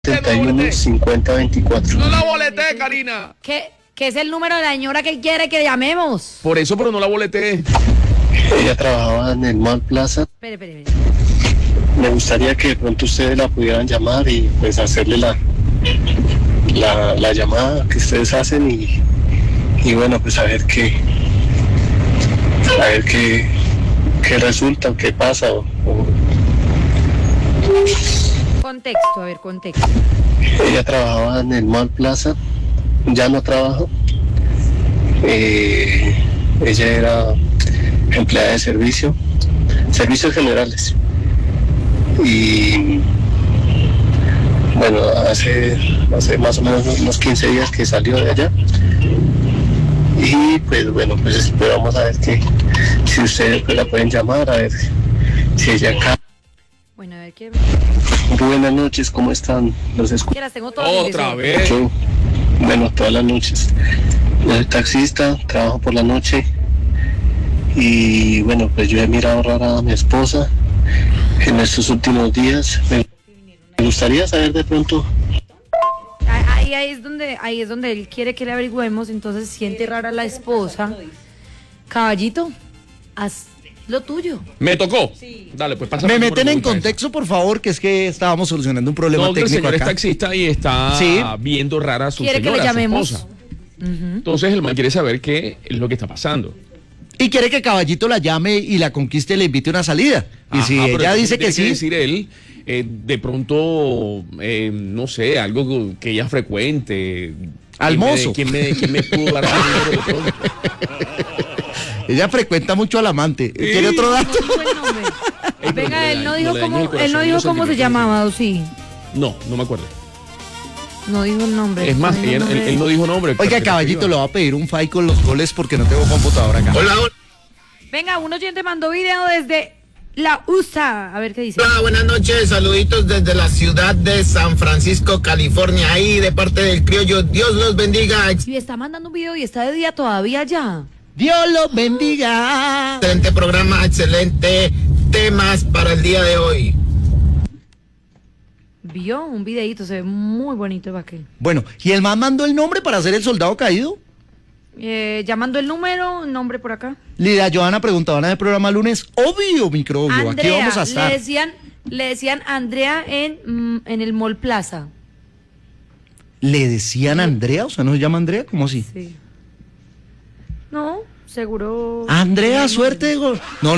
71 50 24. No la boleté, Karina. ¿Qué es el número de la señora que quiere que llamemos? Por eso, pero no la boleté. Ella trabajaba en el Mall Plaza. Espere. Me gustaría que de pronto ustedes la pudieran llamar y pues hacerle la llamada que ustedes hacen y bueno, pues a ver qué resulta o qué pasa Contexto. Ella trabajaba en el Mall Plaza, ya no trabaja. Ella era empleada de servicios generales. Y bueno, hace más o menos unos 15 días que salió de allá. Y pues bueno, pues esperamos a ver si ustedes pues la pueden llamar, a ver si ella acá. Bueno, a ver qué. Buenas noches, ¿cómo están? Los escucho. Las tengo todas. Otra vez. Bueno, todas las noches. Yo soy taxista, trabajo por la noche. Y bueno, pues yo he mirado rara a mi esposa en estos últimos días. Me gustaría saber de pronto. Ahí es donde él quiere que le averigüemos, entonces siente rara a la esposa. Caballito, haz lo tuyo. Me tocó. Sí. Dale, pues pasa. Me meten en contexto, por favor, que es que estábamos solucionando un problema técnico el señor acá. es taxista y está viendo rara a su quiere señora, que le llamemos. su esposa. Entonces el man quiere saber qué es lo que está pasando. Y quiere que Caballito la llame y la conquiste y le invite una salida. Y si ella dice que sí. Decir él, de pronto, no sé, algo que ella frecuente. Al mozo. ¿Quién me pudo dar dinero de pronto? Ella frecuenta mucho al amante. ¿Quiere otro dato? Venga, él no dijo cómo se llamaba, ¿o sí? No me acuerdo. No dijo el nombre. Es más, él no dijo nombre. Oiga, Caballito, le va a pedir un file con los goles porque no tengo computadora acá. Hola. Venga, un oyente mandó video desde la USA. A ver qué dice. Hola, buenas noches. Saluditos desde la ciudad de San Francisco, California. Ahí de parte del criollo. Dios los bendiga. Y está mandando un video y está de día todavía ya. Dios los bendiga. Excelente programa, excelente temas para el día de hoy. Vio un videíto, se ve muy bonito el vaquero. Bueno, ¿y el man mandó el nombre para ser el soldado caído? Llamando el nombre por acá. Lidia Johanna preguntaba en el programa lunes, obvio microbio, Andrea, aquí vamos a estar. Le decían Andrea en el Mall Plaza. ¿Le decían Andrea? O sea, ¿no se llama Andrea? ¿Cómo así? Sí. No, seguro. Andrea, suerte de gol. No,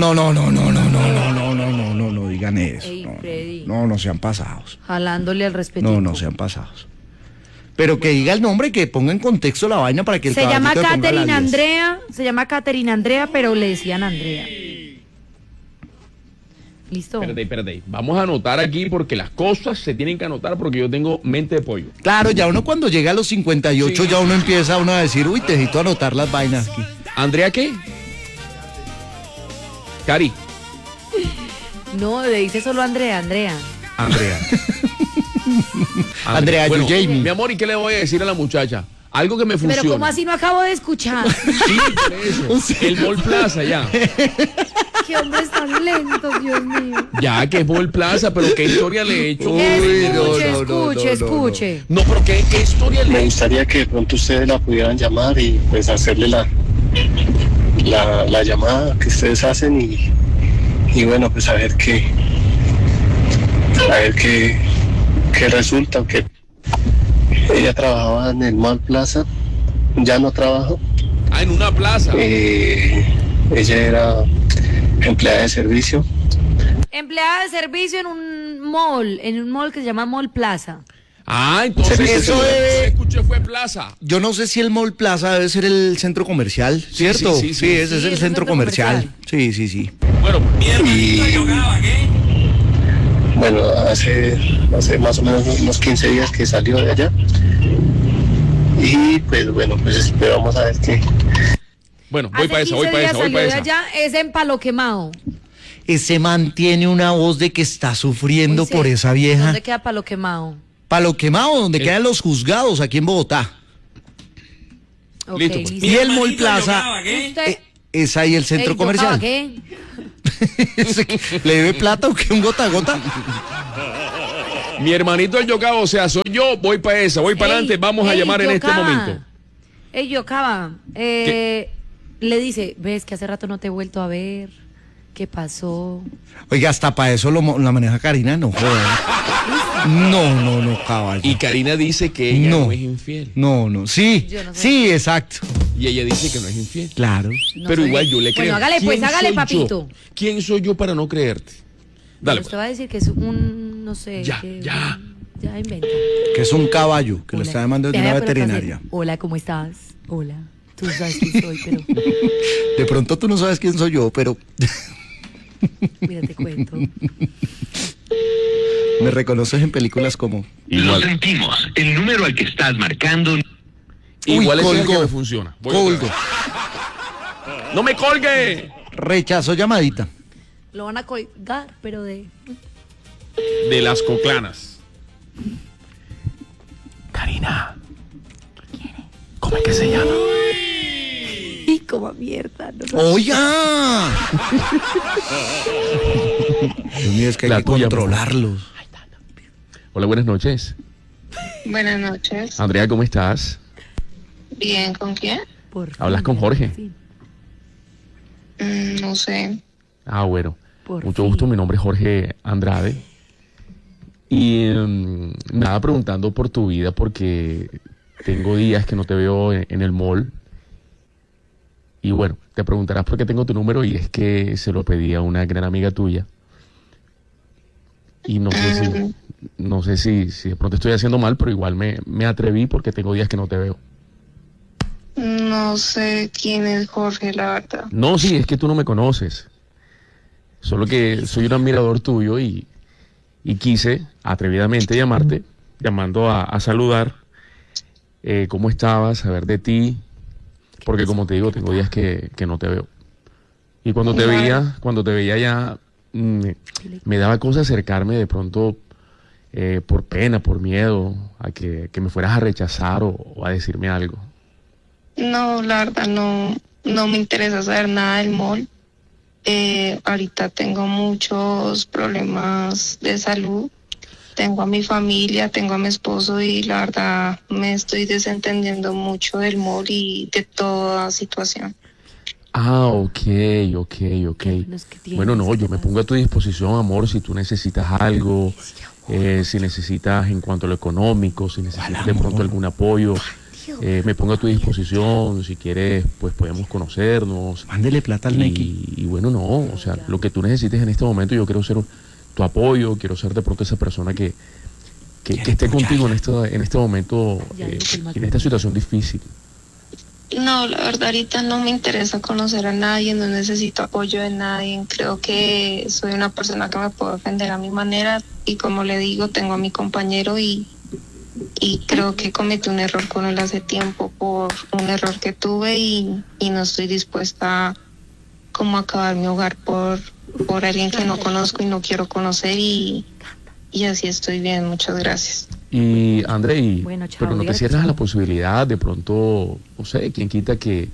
digan eso. Ey, Freddy. No sean pasados. Jalándole al respeto. No sean pasados. Pero que diga el nombre, que ponga en contexto la vaina para que el Se llama caballito le ponga Catherine la 10. Andrea, pero le decían Andrea. Listo. Espérate. Vamos a anotar aquí porque las cosas se tienen que anotar porque yo tengo mente de pollo. Claro, ya uno cuando llega a los 58 ya uno empieza a decir, uy, necesito anotar las vainas aquí. ¿Andrea qué? Cari. No, le dice solo Andrea. Andrea Bueno, Jamie. mi amor, ¿y qué le voy a decir a la muchacha? Algo que me funcione. Pero ¿cómo así no acabo de escuchar? Sí, por eso. El Mall Plaza, ya. Qué hombres tan lentos, Dios mío. Ya, que es Mall Plaza, pero ¿qué historia le he hecho? Escuche. No, pero ¿qué historia le Me he hecho? gustaría que de pronto ustedes la pudieran llamar y pues hacerle la llamada que ustedes hacen y bueno, pues a ver qué resulta o qué. Ella trabajaba en el Mall Plaza, ya no trabaja. En una plaza. Ella era empleada de servicio. Empleada de servicio en un mall que se llama Mall Plaza. Entonces Eso debe- escuché fue plaza. Yo no sé si el Mall Plaza debe ser el centro comercial, ¿cierto? sí. Ese es Sí, el es un centro centro comercial. comercial. Sí. Bueno, Y bueno, hace más o menos unos 15 días que salió de allá. Y pues bueno, pues esperamos a ver qué. bueno, voy para esa. Salió de allá, es en Palo Quemado. Ese man tiene una voz de que está sufriendo Uy, sí. por esa vieja. ¿Dónde queda Palo Quemado? Palo Quemado, donde quedan los juzgados aquí en Bogotá. Ok, Listo, pues. listo. Y el Mall Plaza Usted- es ahí el centro Ey, comercial. ¿qué? ¿Le debe plata o qué? ¿Un gota a gota? Mi hermanito el Yocaba, o sea, soy yo, voy para esa, voy para adelante, vamos a llamar en este momento. Ey, Yocaba, le dice, ves que hace rato no te he vuelto a ver, ¿qué pasó? Oiga, hasta para eso la maneja Karina, no joda. No, caballo. Y Karina dice que ella no es infiel. No, sí, sí, exacto. Y ella dice que no es infiel. Claro. No pero soy... igual yo le creo. Bueno, hágale pues, hágale, ¿Quién soy papito. yo? ¿Quién soy yo para no creerte? Dale. Usted va a decir que es un, no sé. Ya. Ya inventa. Que es un caballo que lo Hola. está llamando de una veterinaria. Hola, ¿cómo estás? Hola. Tú sabes quién soy, pero... De pronto tú no sabes quién soy yo, pero... Mira, te cuento. Me reconoces en películas como... Lo sentimos. El número al que estás marcando... Igual es el que colgó. me funciona. Colgo. ¡No me colgue! Rechazo llamadita. Lo van a colgar, pero de... De las coclanas. Karina. ¿Cómo es que se llama? Y como mierda. No, ¡Oiga! Dios mío, es que hay La que tuya, controlarlos. Hola, buenas noches. Buenas noches. Andrea, ¿cómo estás? Bien, ¿con quién? por fin, ¿Hablas con Jorge? por fin, No sé. Ah, bueno. por Mucho fin. gusto, mi nombre es Jorge Andrade. Y nada, preguntando por tu vida porque tengo días que no te veo en el mall. Y bueno, te preguntarás por qué tengo tu número y es que se lo pedí a una gran amiga tuya. Y no sé si de pronto estoy haciendo mal, pero igual me atreví porque tengo días que no te veo. No sé quién es Jorge, la verdad. No, sí, es que tú no me conoces. Solo que soy un admirador tuyo y quise atrevidamente llamarte, llamando a saludar cómo estabas, saber de ti, porque como te digo, tengo días que no te veo. Y cuando te veía ya me daba cosa acercarme de pronto por pena, por miedo, a que me fueras a rechazar o a decirme algo. No, la verdad no me interesa saber nada del mall. Ahorita tengo muchos problemas de salud. Tengo a mi familia, tengo a mi esposo y la verdad me estoy desentendiendo mucho del mall y de toda situación. Ah, ok. Los que tienen, Bueno, no, yo me además. pongo a tu disposición, amor, si tú necesitas algo, si necesitas en cuanto a lo económico, si necesitas de pronto algún apoyo, me pongo a tu disposición, si quieres, pues podemos conocernos. Mándele plata al Neki. Y bueno, no, o sea, lo que tú necesites en este momento, yo quiero ser tu apoyo, quiero ser de pronto esa persona que esté contigo en este momento, en esta situación difícil. No, la verdad ahorita no me interesa conocer a nadie, no necesito apoyo de nadie. Creo que soy una persona que me puedo defender a mi manera y como le digo, tengo a mi compañero y creo que cometí un error con él hace tiempo por un error que tuve y no estoy dispuesta como a acabar mi hogar por alguien que no conozco y no quiero conocer y así estoy bien, muchas gracias. Y André, Bueno, chao, pero no te dígale cierras que a la chao. posibilidad, de pronto, no sé, quién quita que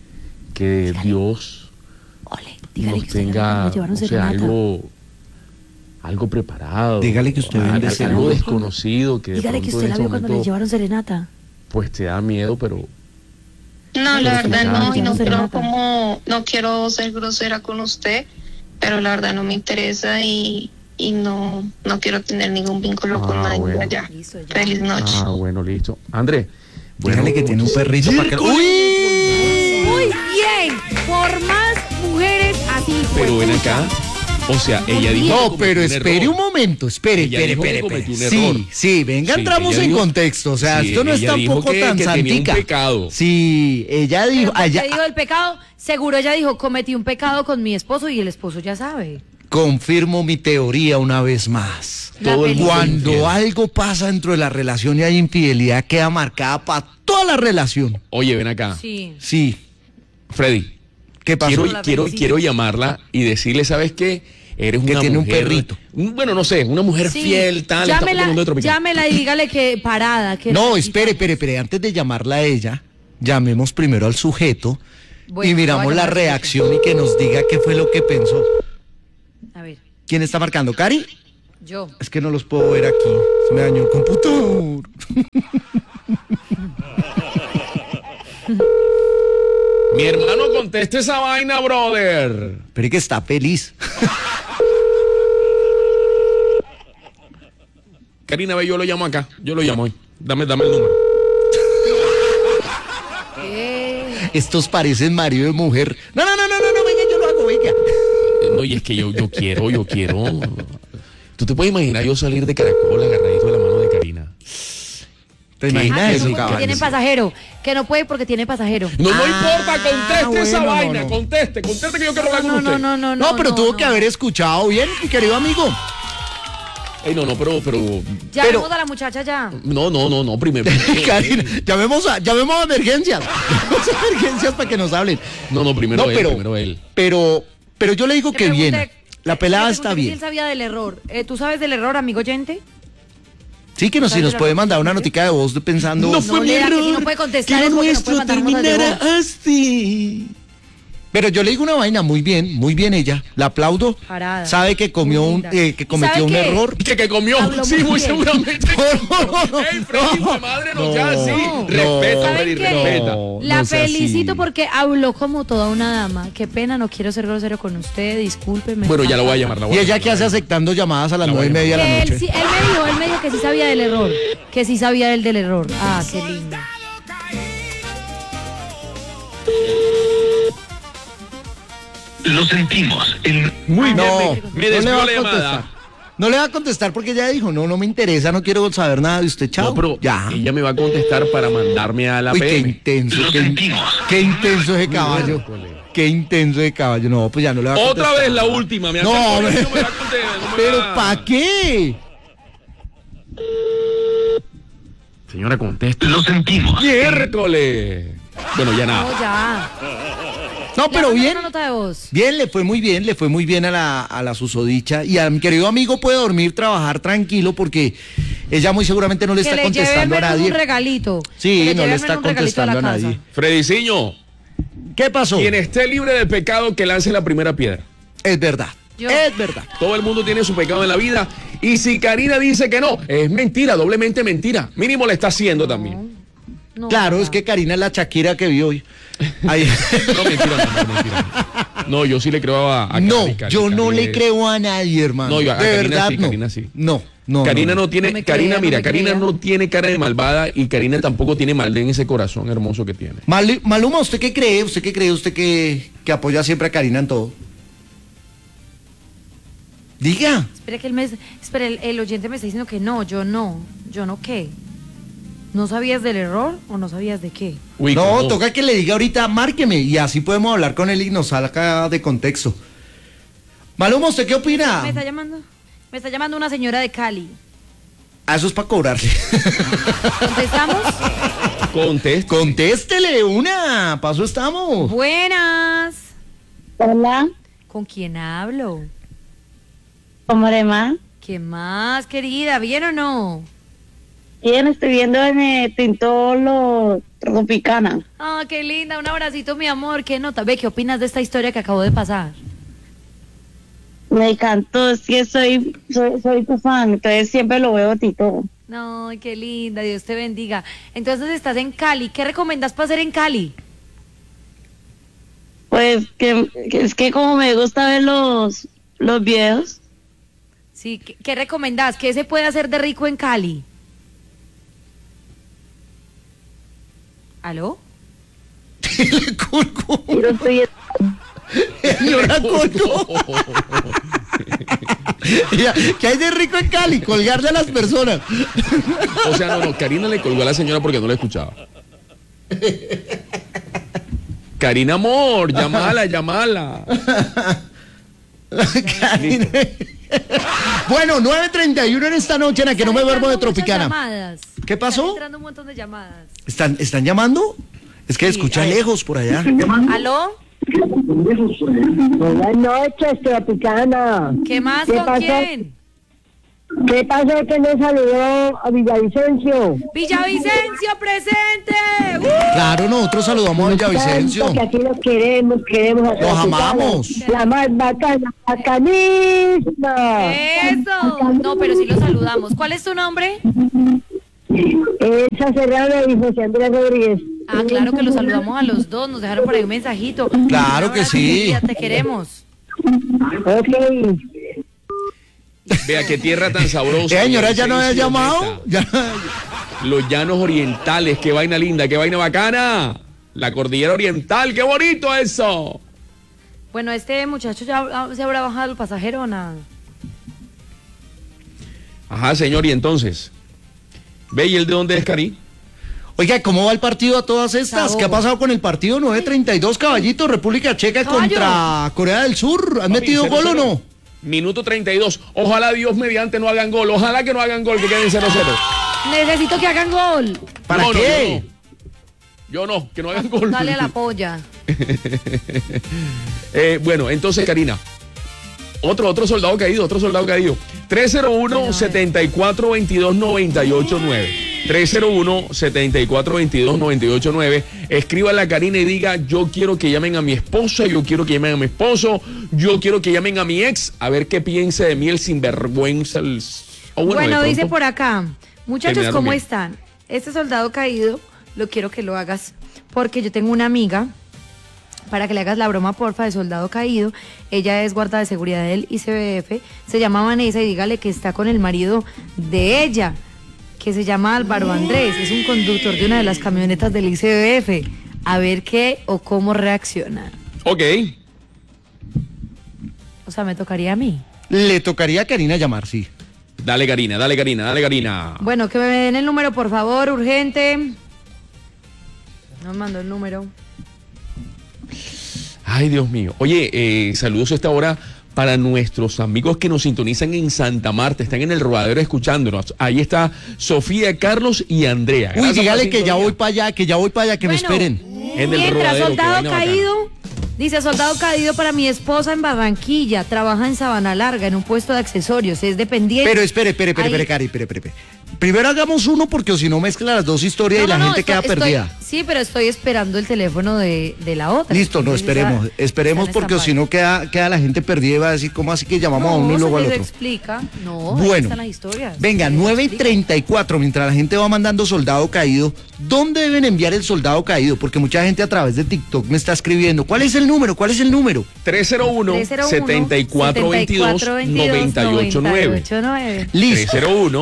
Dios Ole, dígale nos que usted tenga, le llevaron o sea, serenata. algo preparado. Dígale que usted vende algo serenata. desconocido que de Dígale que pronto usted en la este vio cuando le momento, llevaron serenata. pues te da miedo, pero No, la Pero verdad serenata. no, y no Serenata. no quiero ser grosera con usted, pero la verdad no me interesa y no quiero tener ningún vínculo con nadie bueno. allá. Listo, ya. Feliz noche. bueno, listo. André, bueno, Dígale que tiene un perrito para que... ¡Uy! Muy bien, por más mujeres así. pero ven juepucha. acá, o sea, ella dijo que No, cometió pero un espere error. un momento, espere. Ella dijo que cometió un error. Sí, venga, Sí, entramos ella en dijo- contexto, o sea, sí, esto no es ella dijo tampoco que tan tenía un santica. pecado. Sí, ella dijo, Pero allá, porque dijo el pecado, seguro ella dijo, cometí un pecado con mi esposo y el esposo ya sabe. confirmo mi teoría una vez más. La Todo el mundo película. infiel. Cuando algo pasa dentro de la relación y hay infidelidad, queda marcada para toda la relación. Oye, ven acá, Sí. Sí, Freddy, ¿qué pasó? quiero llamarla y decirle, ¿sabes qué? Eres Que una tiene un mujer, perrito. Bueno, no sé, una mujer Sí. fiel, tal, está Llámela, poniendo tropical. llámela y dígale que parada. Que No, necesita- espere, antes de llamarla a ella, llamemos primero al sujeto Bueno, y miramos voy a la llamar al reacción y que nos diga qué fue lo que pensó. A ver. ¿Quién está marcando? ¿Cari? Yo. Es que no los puedo ver aquí. Se me dañó el computador. Mi hermano, conteste esa vaina, brother. Pero es que está feliz. Karina, ve, yo lo llamo acá. Yo lo llamo hoy. Dame el número. Estos parecen marido y mujer. No, venga, yo lo hago, venga. No, y es que yo quiero. ¿Tú te puedes imaginar yo salir de Caracol agarradito de la mano de Karina? ¿Te imaginas que eso, no, porque tiene caballo? pasajero. Que no puede porque tiene pasajero. No importa, conteste esa bueno, vaina. no. Conteste que yo quiero hablar con usted. No, pero tuvo que haber escuchado bien, mi querido amigo. Ey, no, pero... Llamemos a la muchacha ya. No, primero. Karina, llamemos a emergencias. Llamemos a emergencias para que nos hablen. No, primero él. Pero yo le digo Le que bien. pregunté- La pelada le está pregunté si bien. él sabía del error. ¿Tú sabes del error, amigo oyente? Sí, que si ¿Sabes nos de la puede mandar noticia? una notica de voz pensando. No lea, que si no puede contestar es porque no puede mandar notas de voz. así. Pero yo le digo una vaina, muy bien ella, la aplaudo. Parada. Sabe que comió Muy un, linda. que ¿Y cometió sabe un qué? error. Que comió, Habló sí, muy muy bien. seguramente. No, Ey, Freddy, hijo de madre, no sea así. No. Respeta, ¿Saben Freddy, qué? respeta. La no sea felicito así. porque habló como toda una dama. Qué pena, no quiero ser grosero con usted, discúlpeme. Bueno, ya la voy a llamar. Y ella que hace aceptando llamadas a las La voy a 9:30 de la Que él, noche. sí, él me dijo que sí sabía del error. Que sí sabía del error. Ah, qué lindo. Lo sentimos. Muy No, bien, me desvió va la a llamada. contestar. No le va a contestar porque ella dijo, no me interesa, no quiero saber nada de usted, chao. No, pero ya. ella me va a contestar para mandarme a la Uy, qué PM. intenso, Lo sentimos. qué intenso ese caballo. Miércoles. Qué intenso ese caballo. No, pues ya no le va a contestar. Otra vez la última, me No, acerco, hombre. no me va a contestar, no me Pero va- ¿para qué? Señora, conteste. Lo sentimos. Miércoles. Bueno, ya No, nada. ya. No, pero Le mando bien. una nota de voz. Bien, le fue muy bien a la susodicha. Y a mi querido amigo puede dormir, trabajar tranquilo porque ella muy seguramente no le Que está le lleve contestando a al menos nadie. un regalito. Sí, Que no lleve le al está menos un regalito a la contestando a casa. nadie. Frediciño, ¿Qué pasó? quien esté libre de pecado, que lance la primera piedra. Es verdad. Yo. Es verdad. Todo el mundo tiene su pecado en la vida. Y si Karina dice que no, es mentira, doblemente mentira. Mínimo le está haciendo también. No, Claro, ya. es que Karina es la Shakira que vi hoy. Ahí. No, mentira. No, yo sí le creo a No, Cari, yo no Cari le es- creo a nadie, hermano. No, yo a de Karina verdad sí, no. Karina sí. No. Karina no No tiene, me Karina, crea, mira, no me Karina crea. no tiene cara de malvada y Karina tampoco tiene maldad en ese corazón hermoso que tiene. Maluma, ¿usted qué cree? ¿Usted qué cree? ¿Usted que apoya siempre a Karina en todo? Diga. Espera, el oyente me está diciendo que no, yo no qué. ¿No sabías del error o no sabías de qué? Uy, No, ¿cómo? toca que le diga ahorita, márqueme, y así podemos hablar con él y nos saca de contexto. Maluma, ¿usted qué opina? Me está llamando una señora de Cali. Ah, eso es para cobrarle. ¿Contestamos? Conteste. Contéstele una, paso estamos. Buenas. Hola, ¿Con quién hablo? ¿cómo le va? ¿Qué más, querida? ¿Bien o no? Bien, estoy viendo en Tinto lo Tropicana. Ah, qué linda. Un abracito, mi amor. ¿Qué nota? Ve, ¿qué opinas de esta historia que acabo de pasar? Me encantó, es que soy tu fan, entonces siempre lo veo Tito. No, qué linda. Dios te bendiga. Entonces estás en Cali. ¿Qué recomiendas para hacer en Cali? Pues que es que como me gusta ver los videos, Sí, ¿qué recomendás? ¿Qué se puede hacer de rico en Cali? ¿Aló? Le colgó. y lo estoy Señora, colgó. Ya, ¿qué hay de rico en Cali? Colgarle a las personas. O sea, no, Karina le colgó a la señora porque no la escuchaba. Karina, amor, llamala. Karina. Bueno, 9:31 en esta noche en la que no me duermo de Entrando muchas Tropicana. llamadas. ¿Qué pasó? Están entrando un montón de llamadas. ¿Están llamando? Es que Sí, escucha a ver. lejos por allá. ¿Aló? Buenas noches, Tropicana. ¿Qué más? ¿Qué ¿Con pasó? quién? ¿Qué pasó que no saludó a Villavicencio? Villavicencio presente. Claro, nosotros saludamos a Villavicencio. Porque aquí los queremos a Los amamos. La más bacana, bacanísima. Eso. No, pero sí lo saludamos. ¿Cuál es tu nombre? Elsa Serrano y José Andrés Rodríguez. Ah, claro que los saludamos a los dos. Nos dejaron por ahí un mensajito. Claro Un que abrazo, sí. querida, te queremos. Ok. Vea qué tierra tan sabrosa. Señora, ya no había Villavicencio, llamado. neta. Los llanos orientales, qué vaina linda, qué vaina bacana. La cordillera oriental, qué bonito eso. Bueno, este muchacho ya se habrá bajado el pasajero o nada. Ajá, señor, y entonces. Ve, ¿y el de dónde es, Cari? Oiga, ¿cómo va el partido a todas estas? ¿Qué ha pasado con el partido 9:32, caballito? República Checa Caballo. contra Corea del Sur. ¿Han metido Papi, gol o 0-0. no? Minuto 32. Ojalá Dios mediante no hagan gol. Ojalá que no hagan gol, que queden 0-0. Necesito que hagan gol. ¿Para No, no, qué? yo no, que no hagan gol. Dale a la polla. Bueno, entonces, Karina. Otro soldado caído, 301-7422-989. 301-7422-989. Escríbale a Karina y diga: yo quiero que llamen a mi esposa, yo quiero que llamen a mi esposo, yo quiero que llamen a mi ex, a ver qué piensa de mí el sinvergüenza. Bueno, dice por acá, muchachos, terminaron ¿cómo bien. están? Este soldado caído, lo quiero que lo hagas porque yo tengo una amiga, para que le hagas la broma, porfa, de soldado caído. Ella es guarda de seguridad del ICBF, se llama Vanessa, y dígale que está con el marido de ella, que se llama Álvaro Andrés, es un conductor de una de las camionetas del ICBF. A ver qué o cómo reacciona. Ok. O sea, me tocaría a mí. Le tocaría a Karina llamar, sí. Dale, Karina, dale, Karina, dale, Karina. Bueno, que me den el número, por favor, urgente. Nos mandó el número. Ay, Dios mío. Oye, saludos a esta hora para nuestros amigos que nos sintonizan en Santa Marta, están en el Rodadero escuchándonos. Ahí está Sofía, Carlos y Andrea. Uy, Gracias dígale por la que ya sintonía. voy para allá, que me esperen. En el Mientras, Rodadero, qué soldado vaina bacana. caído, dice: soldado caído para mi esposa en Barranquilla, trabaja en Sabana Larga, en un puesto de accesorios, es dependiente. Pero espere, Ahí- Cari, espere. Primero hagamos uno porque si no mezcla las dos historias y la gente queda perdida. Sí, pero estoy esperando el teléfono de la otra. Listo, no, Entonces, esperemos está en porque si stand-by. no queda la gente perdida y va a decir, ¿cómo así que llamamos a uno y No, luego al se otro? explica. No, ahí Bueno, están las historias. venga, Se les explica. 9:34, mientras la gente va mandando soldado caído, ¿dónde deben enviar el soldado caído? Porque mucha gente a través de TikTok me está escribiendo, ¿cuál es el número? 301-7422-989. 989. Listo.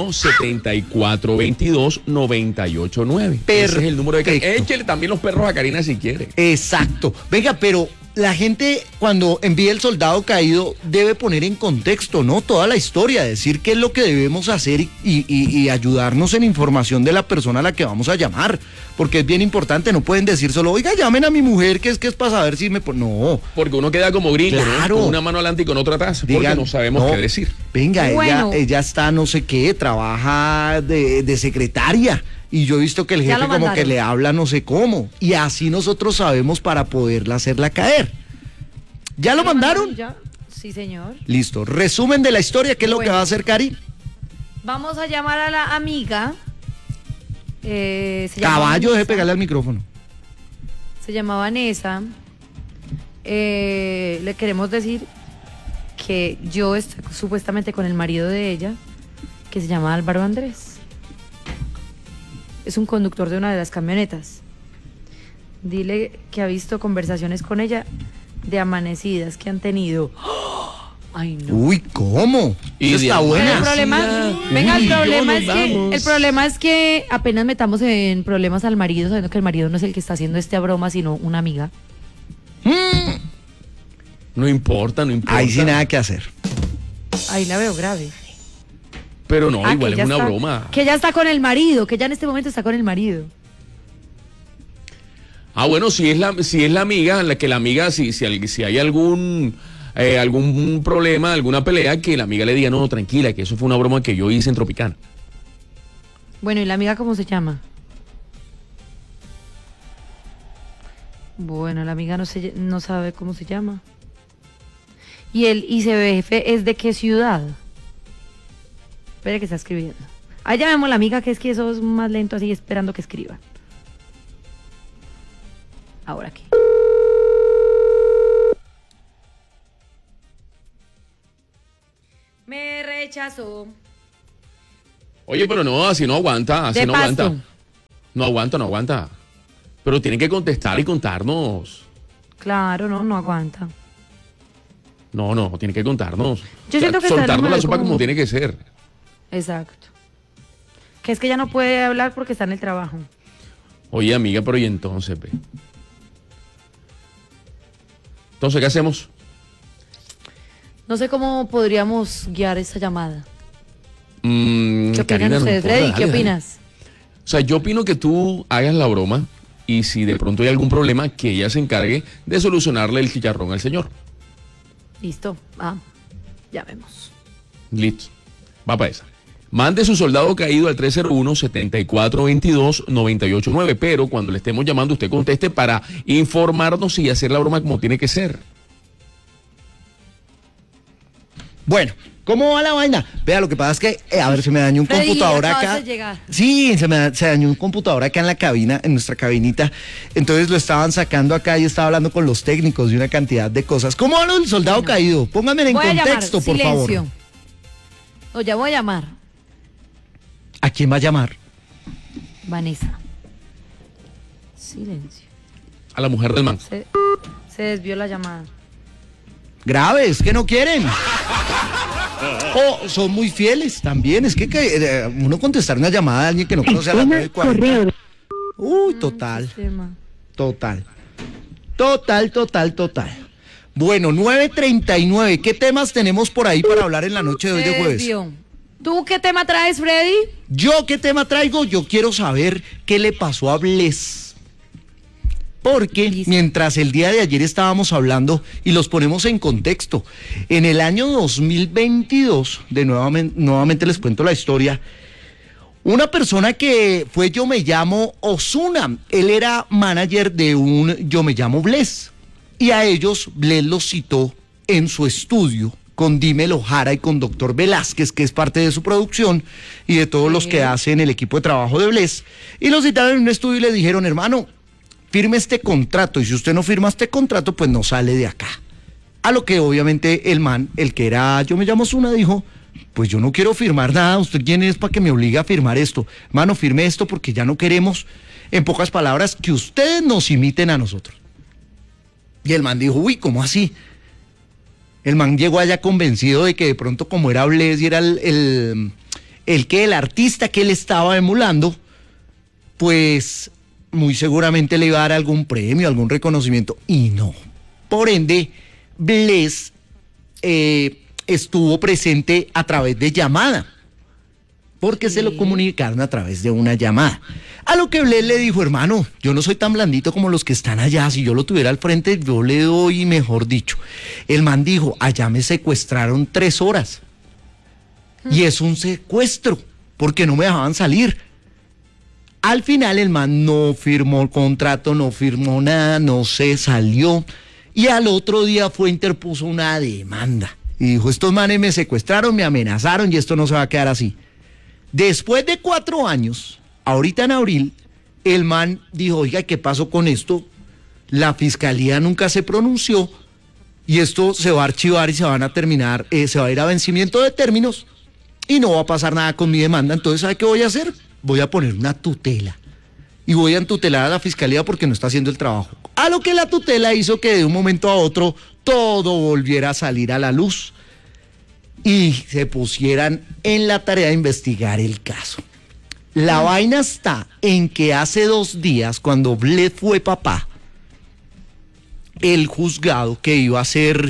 301-7422-989. Ese es el número de Karina. Perfecto. Échele también los perros a Karina si quiere. Exacto. Venga, pero la gente cuando envía el soldado caído debe poner en contexto, ¿no? Toda la historia, decir qué es lo que debemos hacer y ayudarnos en información de la persona a la que vamos a llamar. Porque es bien importante, no pueden decir solo, oiga, llamen a mi mujer, que es para saber si me... No. Porque uno queda como gringo, Claro. ¿no? Con una mano adelante y con otra atrás. Porque Digan, no sabemos no, qué decir. Venga, Bueno. ella está no sé qué, trabaja de secretaria. Y yo he visto que el Ya jefe lo como mandaron. que le habla no sé cómo. Y así nosotros sabemos para poderla hacerla caer. ¿Ya lo mandaron? ¿Ya? Sí, señor. Listo. Resumen de la historia, ¿qué es lo que Bueno. va a hacer Cari? Vamos a llamar a la amiga. Se llama Caballo, deje Vanessa. pegarle al micrófono. Se llama Vanessa. Le queremos decir que yo estoy supuestamente con el marido de ella, que se llama Álvaro Andrés. Es un conductor de una de las camionetas. Dile que ha visto conversaciones con ella de amanecidas que han tenido. Ay, no. Uy, ¿cómo? Y Eso de está Pero buena. el problema, venga, Uy, el problema es que apenas metamos en problemas al marido, sabiendo que el marido no es el que está haciendo esta broma, sino una amiga. No importa, no importa. Ahí sí nada que hacer. Ahí la veo grave. Pero no, Ah, igual que es ella una está- broma. Que ella está con el marido, que ella en este momento está con el marido. Ah, bueno, si es la amiga, la amiga, si hay algún problema, alguna pelea, que la amiga le diga, no, tranquila, que eso fue una broma que yo hice en Tropicana. Bueno, ¿y la amiga cómo se llama? Bueno, la amiga no sabe cómo se llama. ¿Y el ICBF es de qué ciudad? Espere que está escribiendo. Ahí llamemos a la amiga, que es que eso es más lento, así esperando que escriban. Ahora aquí. Me rechazó. Oye, pero no, así no aguanta, así De no paso. aguanta. No aguanta, no aguanta. Pero tienen que contestar y contarnos. Claro, no aguanta. No, tiene que contarnos. Yo siento que está soltarnos la normal, sopa como- como tiene que ser. Exacto. Que es que ya no puede hablar porque está en el trabajo. Oye, amiga, pero ¿y entonces, ve? Entonces, ¿qué hacemos? No sé cómo podríamos guiar esa llamada. ¿Qué opinan Karina, no ustedes, importa, Freddy? dale, ¿Qué dale. opinas? O sea, yo opino que tú hagas la broma y si de pronto hay algún problema, que ella se encargue de solucionarle el chicharrón al señor. Listo. Ya vemos. Listo. Va para esa. Mande su soldado caído al 301-7422-989, pero cuando le estemos llamando usted conteste para informarnos y hacer la broma como tiene que ser. Bueno, ¿cómo va la vaina? Vea, lo que pasa es que, a ver, se me dañó un Freddy, computador acabas acá. de llegar. Sí, se dañó un computador acá en la cabina, en nuestra cabinita. Entonces lo estaban sacando acá y estaba hablando con los técnicos de una cantidad de cosas. ¿Cómo va lo del soldado caído? Pónganme en Voy a contexto, llamar. por favor. Silencio. O ya voy a llamar. ¿A quién va a llamar? Vanessa. Silencio. A la mujer del man. Se desvió la llamada. Graves, que no quieren. O son muy fieles también. Es que uno contestar una llamada de alguien que no conoce a las 9:40. Uy, total. Total. Bueno, 9:39. ¿Qué temas tenemos por ahí para hablar en la noche de hoy de Se jueves? desvió. ¿Tú qué tema traes, Freddy? ¿Yo qué tema traigo? Yo quiero saber qué le pasó a Bless. Porque Listo. mientras el día de ayer estábamos hablando y los ponemos en contexto, en el año 2022, nuevamente les cuento la historia, una persona que fue Yo Me Llamo Ozuna, él era manager de un Yo Me Llamo Bless, y a ellos Bless los citó en su estudio con Dímelo Jara y con Doctor Velázquez, que es parte de su producción y de todos los que hacen el equipo de trabajo de Bless, y los citaron en un estudio y le dijeron, hermano, firme este contrato, y si usted no firma este contrato, pues no sale de acá. A lo que obviamente el man, el que era Yo Me Llamo Ozuna, dijo, pues yo no quiero firmar nada, ¿usted quién es para que me obligue a firmar esto? Mano, firme esto porque ya no queremos, en pocas palabras, que ustedes nos imiten a nosotros. Y el man dijo, uy, ¿cómo así? El man llegó allá convencido de que de pronto, como era Bless y era el artista que él estaba emulando, pues muy seguramente le iba a dar algún premio, algún reconocimiento, y no. Por ende, Bless estuvo presente a través de llamada, porque se lo comunicaron a través de una llamada. A lo que Bless le dijo, hermano, yo no soy tan blandito como los que están allá, si yo lo tuviera al frente, yo le doy, mejor dicho. El man dijo, allá me secuestraron 3 horas, y es un secuestro, porque no me dejaban salir. Al final el man no firmó el contrato, no firmó nada, no se salió, y al otro día interpuso una demanda, y dijo, estos manes me secuestraron, me amenazaron, y esto no se va a quedar así. Después de 4 años, ahorita en abril, el man dijo, oiga, ¿qué pasó con esto? La fiscalía nunca se pronunció y esto se va a archivar y se van a terminar, se va a ir a vencimiento de términos y no va a pasar nada con mi demanda. Entonces, ¿sabe qué voy a hacer? Voy a poner una tutela y voy a entutelar a la fiscalía porque no está haciendo el trabajo. A lo que la tutela hizo que de un momento a otro todo volviera a salir a la luz y se pusieran en la tarea de investigar el caso. La vaina está en que hace 2 días, cuando Bless fue papá, el juzgado que iba a hacer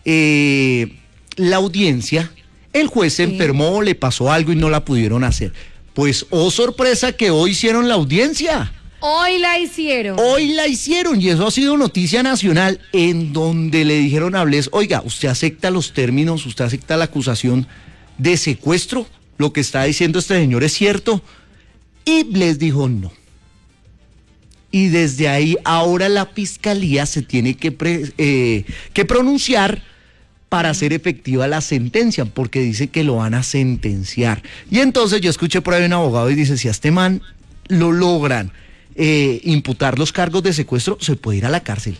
la audiencia, el juez se enfermó, le pasó algo y no la pudieron hacer. Pues, oh sorpresa, que hoy hicieron la audiencia. Hoy la hicieron. Hoy la hicieron y eso ha sido noticia nacional, en donde le dijeron a Bless, oiga, ¿usted acepta los términos, usted acepta la acusación de secuestro? ¿Lo que está diciendo este señor es cierto? Y Bless dijo no. Y desde ahí ahora la fiscalía se tiene que pronunciar para hacer efectiva la sentencia, porque dice que lo van a sentenciar. Y entonces yo escuché por ahí un abogado y dice, si a este man lo logran imputar los cargos de secuestro, se puede ir a la cárcel.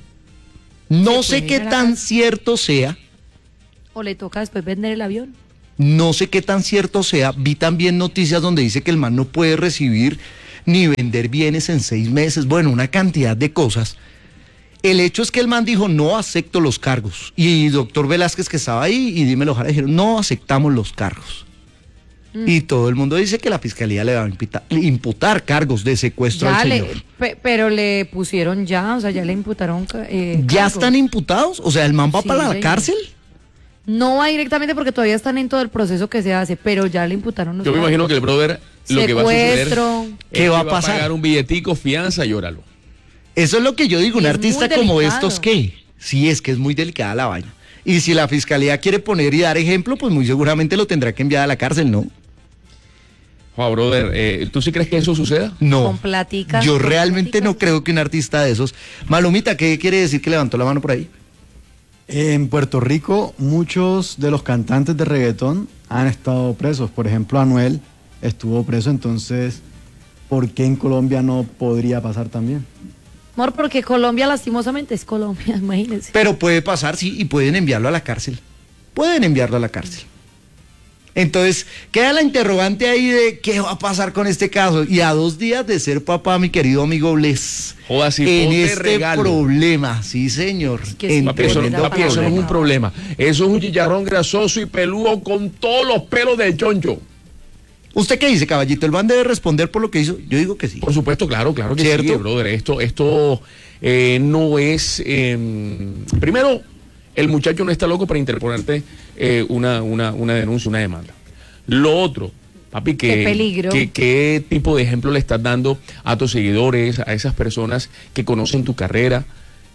No sé qué tan cierto sea. O le toca después vender el avión. No sé qué tan cierto sea. Vi también noticias donde dice que el man no puede recibir ni vender bienes en 6 meses. Bueno, una cantidad de cosas. El hecho es que el man dijo, no acepto los cargos. Y doctor Velázquez, que estaba ahí, y Dímelo Jara, dijeron, no aceptamos los cargos. Y todo el mundo dice que la fiscalía le va a imputar cargos de secuestro al señor. Pero le pusieron ya, o sea, ya le imputaron. ¿Ya cargos. están imputados? O sea, ¿el man va Sí, para la señor. cárcel? No va directamente porque todavía están en todo el proceso que se hace, pero ya le imputaron los Yo me cargos. imagino que el brother lo que va a suceder Secuestro. ¿Qué es va a que pasar? pagar un billetico, fianza y óralo. Eso es lo que yo digo, un Es artista muy como delicado. estos, ¿qué? Sí, es que es muy delicada la vaina. Y si la fiscalía quiere poner y dar ejemplo, pues muy seguramente lo tendrá que enviar a la cárcel, ¿no? Joder, brother, ¿tú sí crees que eso suceda? No. Con platicas, Yo con realmente platicas. no creo que un artista de esos. Malumita, ¿qué quiere decir que levantó la mano por ahí? En Puerto Rico, muchos de los cantantes de reggaetón han estado presos. Por ejemplo, Anuel estuvo preso, entonces, ¿por qué en Colombia no podría pasar también? Amor, porque Colombia lastimosamente es Colombia, imagínense. Pero puede pasar, sí, y pueden enviarlo a la cárcel. Pueden enviarlo a la cárcel. Entonces, queda la interrogante ahí de qué va a pasar con este caso. Y a 2 días de ser papá, mi querido amigo Bles, Joda, si en ponte este regalo. problema, sí señor. que sí, Papi, eso, Tremendo papi, eso no es un problema. problema. Eso es un chicharrón grasoso y peludo con todos los pelos del choncho. ¿Usted qué dice, caballito? ¿El man debe responder por lo que hizo? Yo digo que sí. Por supuesto, claro que ¿Cierto? sí, brother. Esto no es... primero, el muchacho no está loco para interponerte una denuncia, una demanda. Lo otro, papi, Qué peligro. ¿qué tipo de ejemplo le estás dando a tus seguidores, a esas personas que conocen tu carrera?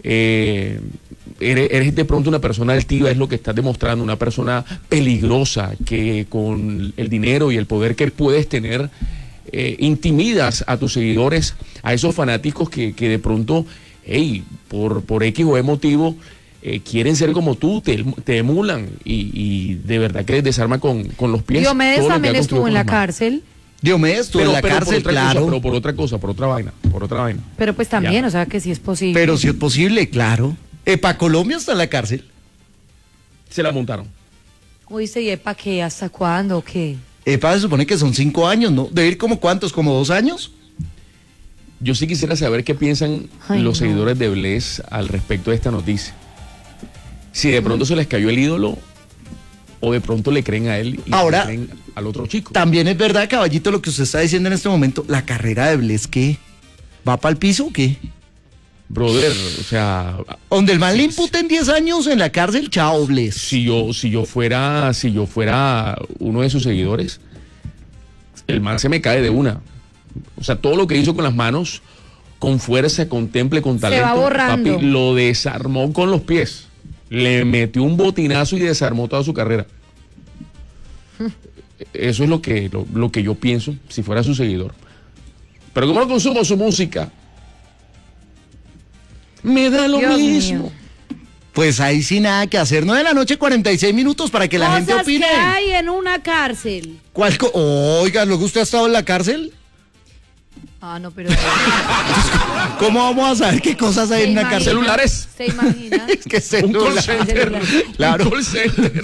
Eres de pronto una persona altiva, es lo que estás demostrando, una persona peligrosa que con el dinero y el poder que puedes tener intimidas a tus seguidores, a esos fanáticos que de pronto, hey, por X o Y motivo quieren ser como tú, te emulan y de verdad que les desarma con los pies. Diomedes todo lo que también ha estuvo construido en con la las manos. cárcel, Diomedes estuvo en la Pero cárcel, por otra cosa, claro. pero por otra cosa, por otra vaina. pero pues también, Ya. o sea que sí es posible. Pero si es posible, claro. ¿Para Colombia está en la cárcel? Se la montaron. Oíste, ¿y para qué? ¿Hasta cuándo? ¿O qué? Se supone que son 5 años, ¿no? ¿Debe ir como cuántos? ¿Como 2 años? Yo sí quisiera saber qué piensan Ay, los no. seguidores de Bless al respecto de esta noticia. Si de pronto se les cayó el ídolo o de pronto le creen a él y Ahora, le creen al otro chico. También es verdad, caballito, lo que usted está diciendo en este momento. La carrera de Bless, ¿qué? ¿Va para el piso o qué? Brother, o sea, Donde el man le imputen 10 años en la cárcel, chao, Bless. si yo fuera uno de sus seguidores, el man se me cae de una. O sea, todo lo que hizo con las manos, con fuerza, con temple, con talento, va borrando. papi, lo desarmó con los pies. Le metió un botinazo y desarmó toda su carrera. Eso es lo que yo pienso si fuera su seguidor. Pero como no consumo su música, me da lo Dios mismo. mío. Pues ahí sí nada que hacer. 9:46 para que la gente Cosas opine. que hay en una cárcel. Oiga, ¿luego usted ha estado en la cárcel? Ah, no, pero... ¿Cómo vamos a saber qué cosas hay en una imagina? cárcel? Celulares. ¿Se imagina? Es que Un call celular. center. Claro. Un call center.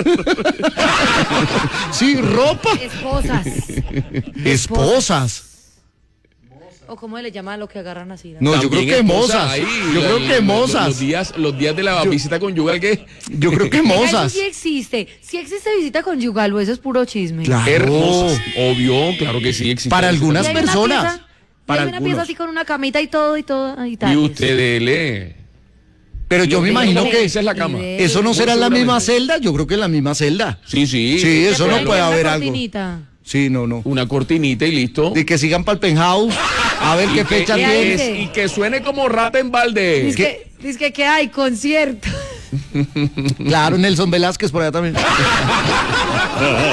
Sí, ropa. Esposas. Esposas. ¿O cómo le llaman a lo que agarran así? No, yo creo También que esposa mozas. ahí, Yo creo que mozas. Los días de la visita conyugal que Yo creo que Eso mozas. sí existe. Sí existe visita conyugal, o eso es puro chisme. Claro. hermosas. Obvio, claro que sí existe. Para algunas Y hay una personas. pieza- Para y hay una algunos. pieza así con una camita y todo y tal. Y usted lee. Pero yo me imagino que esa es la cama. eso no Muy será en la misma seguramente. celda. Yo creo que en la misma celda. Sí, sí. Sí, eso no Ponen puede una haber algo. cortinita. Sí, no. Una cortinita y listo. De que sigan para el penthouse. A ver qué fecha que- tiene. Y que suene como rata en balde. Dice que hay concierto. Claro, Nelson Velázquez por allá también.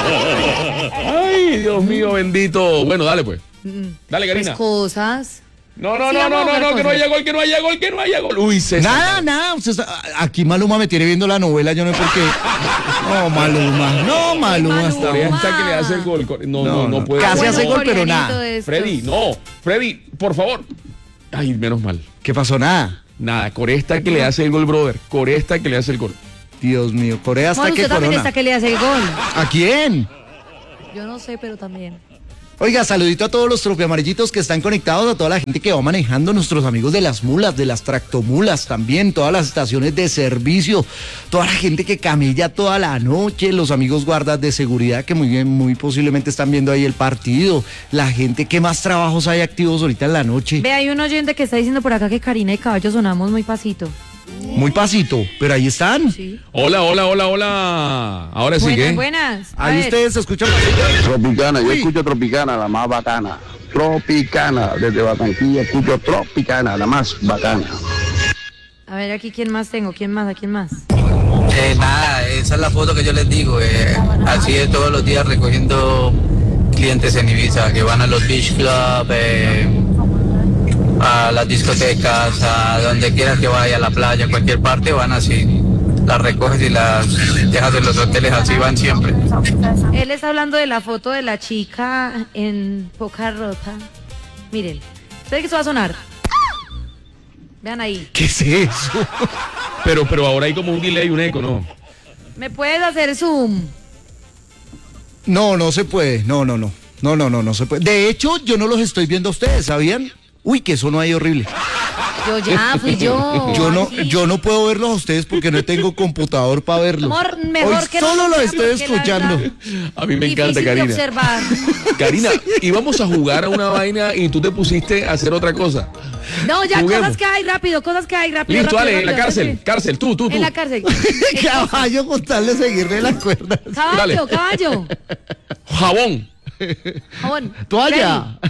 Ay, Dios mío, bendito. Bueno, dale pues. Dale, Pues Karina. cosas. No, Sí, vamos a jugar que no cosas. haya gol, que no haya gol, que no haya gol. Uy, César. Nada. Aquí Maluma me tiene viendo la novela, yo no sé por qué. No, Maluma. Está Corea bien. está que le hace el gol. No puede. Casi hace gol, pero coreanito nada. de estos. Freddy, por favor. Ay, menos mal. ¿Qué pasó? Nada. Nada, Corea está que le hace el gol, brother. Corea está que le hace el gol. Dios mío, Corea hasta Bueno, que usted también corona. está que le hace el gol. ¿A quién? Yo no sé, pero también. Oiga, saludito a todos los tropiamarillitos que están conectados, a toda la gente que va manejando, nuestros amigos de las mulas, de las tractomulas también, todas las estaciones de servicio, toda la gente que camilla toda la noche, los amigos guardas de seguridad que muy posiblemente están viendo ahí el partido, la gente que más trabajos hay activos ahorita en la noche. Ve, hay un oyente que está diciendo por acá que Karina y Caballo sonamos muy pasito. Muy pasito, pero ahí están. Sí. Hola. Ahora sí, ¿qué? Buenas. A Ahí ver, ustedes se escuchan. Tropicana, yo Uy. escucho Tropicana, la más bacana. Tropicana, desde Barranquilla escucho Tropicana, la más bacana. A ver, aquí, ¿quién más tengo? ¿Quién más? ¿A quién más? Nada, esa es la foto que yo les digo. Así es todos los días recogiendo clientes en Ibiza que van a los beach club, a las discotecas, a donde quieras que vaya, a la playa, a cualquier parte, van así. Las recoges y las dejas en los hoteles, así van siempre. Él está hablando de la foto de la chica en poca ropa. Miren, ¿sabe que eso va a sonar? Vean ahí. ¿Qué es eso? Pero ahora hay como un delay, un eco, ¿no? ¿Me puedes hacer zoom? No se puede. No se puede. De hecho, yo no los estoy viendo a ustedes, ¿sabían? Uy, que eso no hay horrible. Fui yo. Yo no puedo verlos a ustedes porque no tengo computador para verlos. Amor, mejor Hoy que no solo lo lo vea estoy porque la escuchando. verdad, A mí me encanta, difícil de Karina. observar. Karina, íbamos a jugar a una vaina y tú te pusiste a hacer otra cosa. No, ya, Juguemos. cosas que hay rápido. Listo, rápido, Ale, en la rápido. cárcel, tú. En la cárcel. Caballo, con tal de seguirle las cuerdas. Caballo. Jabón. Toalla.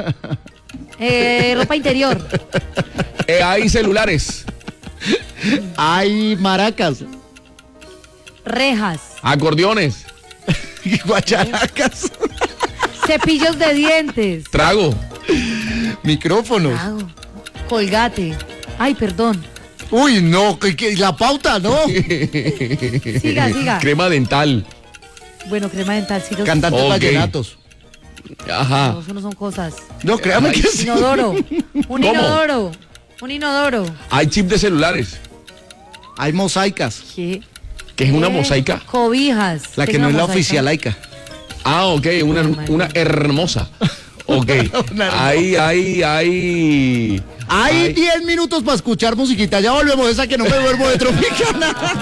Ropa interior. Hay celulares. Hay maracas. Rejas. Acordeones. Guacharacas. Cepillos de dientes. Trago. Micrófonos. Colgate. Ay, perdón. Uy, no, la pauta, no. Siga. Crema dental. Bueno, crema dental, sí. Cantantes Ok. vallenatos. Ajá. No, eso no son cosas. No, créame que sí. Inodoro. ¿Cómo? Un inodoro. Hay chip de celulares. Hay mosaicas. ¿Qué? ¿Qué es una mosaica? Cobijas. La ¿Qué que no es una la mosaica? oficial laica. Ah, ok, una hermosa. Ok. Hay 10 minutos para escuchar musiquita. Ya volvemos, esa que no me duermo de Tropicana.